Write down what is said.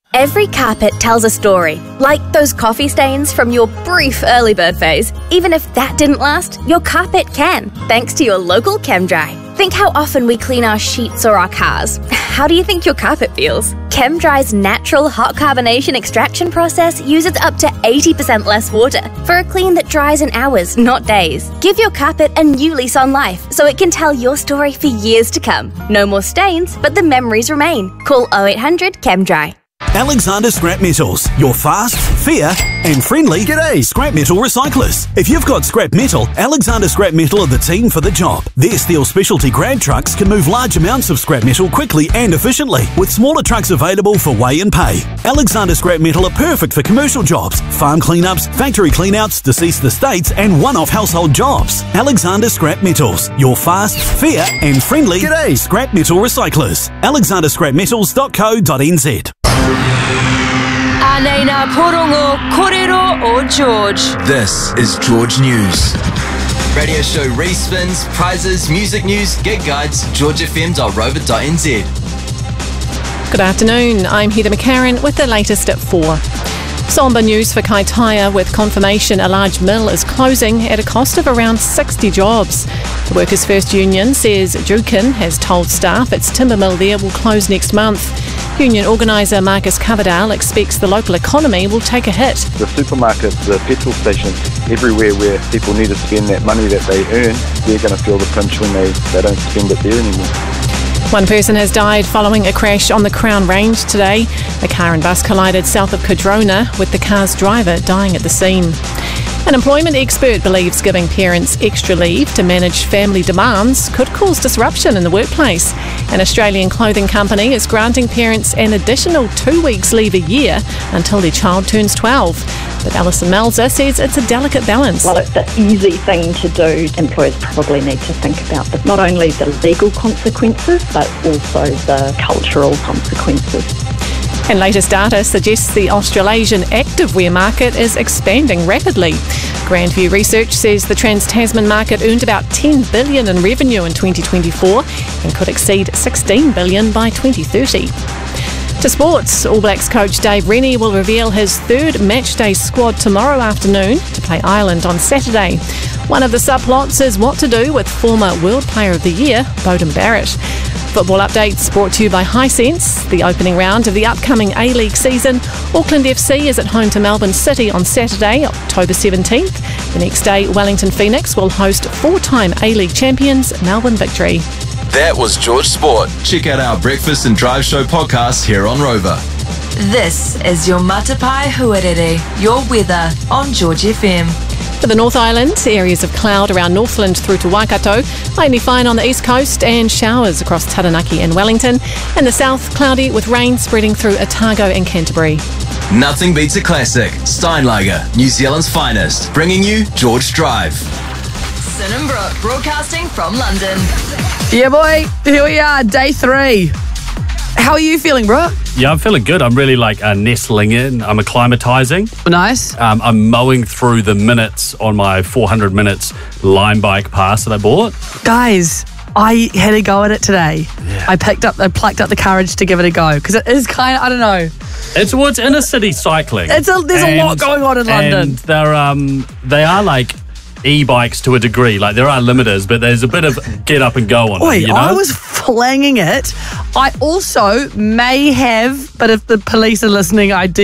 Every carpet tells a story, like those coffee stains from your brief early bird phase. Even if that didn't last, your carpet can, thanks to your local ChemDry. Think how often we clean our sheets or our cars. How do you think your carpet feels? ChemDry's natural hot carbonation extraction process uses up to 80% less water for a clean that dries in hours, not days. Give your carpet a new lease on life so it can tell your story for years to come. No more stains, but the memories remain. Call 0800 ChemDry. Alexander Scrap Metals, your fast, fair and friendly scrap metal recyclers. If you've got scrap metal, Alexander Scrap Metal are the team for the job. Their steel specialty grab trucks can move large amounts of scrap metal quickly and efficiently, with smaller trucks available for weigh and pay. Alexander Scrap Metal are perfect for commercial jobs, farm cleanups, factory cleanouts, deceased estates and one-off household jobs. Alexander Scrap Metals, your fast, fair and friendly scrap metal recyclers. alexanderscrapmetals.co.nz. Anena Porongo Korero o George. This is George News. Radio show respins, prizes, music news, gig guides, georgefm.rover.nz. Good afternoon, I'm Heather McCarran with the latest at 4. Sombre news for Kaitaia, with confirmation a large mill is closing at a cost of around 60 jobs. The Workers' First Union says Jukin has told staff its timber mill there will close next month. Union organiser Marcus Coverdale expects the local economy will take a hit. The supermarkets, the petrol stations, everywhere where people need to spend that money that they earn, they're going to feel the pinch when they don't spend it there anymore. One person has died following a crash on the Crown Range today. A car and bus collided south of Cardrona, with the car's driver dying at the scene. An employment expert believes giving parents extra leave to manage family demands could cause disruption in the workplace. An Australian clothing company is granting parents an additional 2 weeks leave a year until their child turns 12. But Alison Melzer says it's a delicate balance. Well, it's an easy thing to do. Employers probably need to think about not only the legal consequences, but also the cultural consequences. And latest data suggests the Australasian activewear market is expanding rapidly. Grandview Research says the Trans-Tasman market earned about $10 billion in revenue in 2024 and could exceed $16 billion by 2030. To sports, All Blacks coach Dave Rennie will reveal his third matchday squad tomorrow afternoon to play Ireland on Saturday. One of the subplots is what to do with former World Player of the Year, Beauden Barrett. Football updates brought to you by Hisense. The opening round of the upcoming A-League season, Auckland FC is at home to Melbourne City on Saturday, October 17th. The next day, Wellington Phoenix will host four-time A-League champions Melbourne Victory. That was George Sport. Check out our Breakfast and Drive Show podcast here on Rover. This is your Matapai Huarere, your weather on George FM. For the North Island, areas of cloud around Northland through to Waikato, mainly fine on the east coast, and showers across Taranaki and Wellington. In the south, cloudy with rain spreading through Otago and Canterbury. Nothing beats a classic. Steinlager, New Zealand's finest, bringing you George Drive. Sin and Brooke, broadcasting from London. Yeah, boy. Here we are, day 3. How are you feeling, Brooke? Yeah, I'm feeling good. I'm really nestling in. I'm acclimatising. Nice. I'm mowing through the minutes on my 400 minutes line bike pass that I bought. Guys, I had a go at it today. Yeah. I plucked up the courage to give it a go because it is kind of, I don't know. It's inner city cycling. There's a lot going on in London. And they are like e-bikes to a degree. Like, there are limiters, but there's a bit of get up and go on it, you know? I was flanging it. I also may have, but if the police are listening, I do